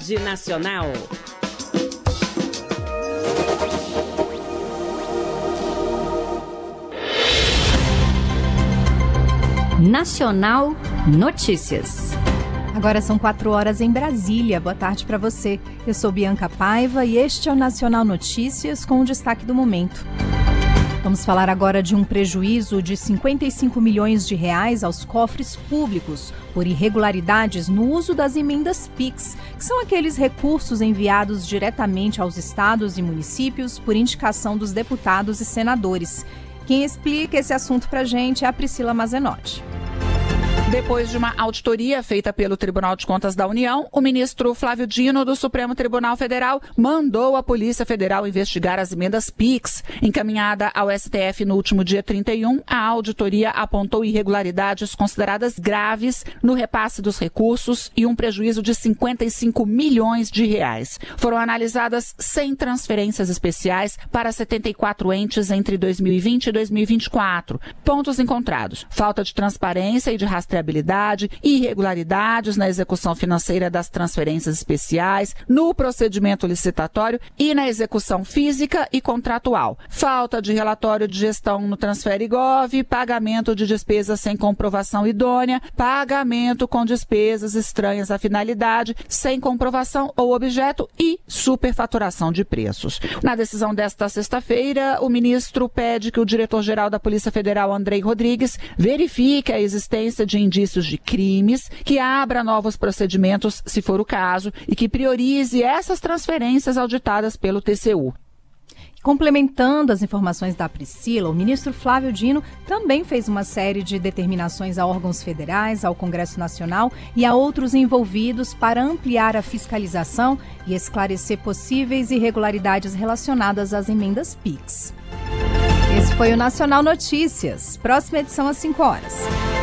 Rede Nacional. Nacional Notícias. Agora são 4 horas em Brasília. Boa tarde para você. Eu sou Bianca Paiva e este é o Nacional Notícias com o destaque do momento. Vamos falar agora de um prejuízo de 55 milhões de reais aos cofres públicos por irregularidades no uso das emendas PIX, que são aqueles recursos enviados diretamente aos estados e municípios por indicação dos deputados e senadores. Quem explica esse assunto para a gente é a Priscila Mazenotti. Depois de uma auditoria feita pelo Tribunal de Contas da União, o ministro Flávio Dino, do Supremo Tribunal Federal, mandou a Polícia Federal investigar as emendas PIX. Encaminhada ao STF no último dia 31, a auditoria apontou irregularidades consideradas graves no repasse dos recursos e um prejuízo de 55 milhões de reais. Foram analisadas 100 transferências especiais para 74 entes entre 2020 e 2024. Pontos encontrados: falta de transparência e de rastreamento, irregularidades na execução financeira das transferências especiais, no procedimento licitatório e na execução física e contratual. Falta de relatório de gestão no Transfere-Gov, pagamento de despesas sem comprovação idônea, pagamento com despesas estranhas à finalidade, sem comprovação ou objeto e superfaturação de preços. Na decisão desta sexta-feira, o ministro pede que o diretor-geral da Polícia Federal, Andrei Rodrigues, verifique a existência de indícios de crimes, que abra novos procedimentos, se for o caso, e que priorize essas transferências auditadas pelo TCU. Complementando as informações da Priscila, o ministro Flávio Dino também fez uma série de determinações a órgãos federais, ao Congresso Nacional e a outros envolvidos para ampliar a fiscalização e esclarecer possíveis irregularidades relacionadas às emendas PIX. Esse foi o Nacional Notícias. Próxima edição às 5 horas.